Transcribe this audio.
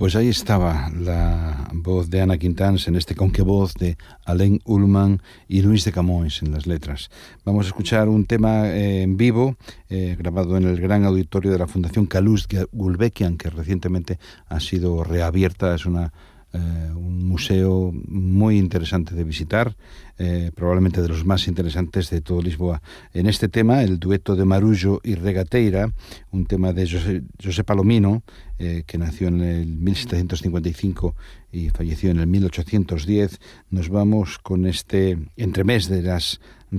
Pues ahí estaba la voz de Ana Quintáns en este Conquevoz de Alain Ullman y Luis de Camões en las letras. Vamos a escuchar un tema en vivo, grabado en el gran auditorio de la Fundación Calouste Gulbenkian, que recientemente ha sido reabierta. Es un museo muy interesante de visitar, probablemente de los más interesantes de todo Lisboa. En este tema, el dueto de Marullo y Regateira, un tema de José Palomino, que nació en el 1755 y falleció en el 1810, nos vamos con este entremés de las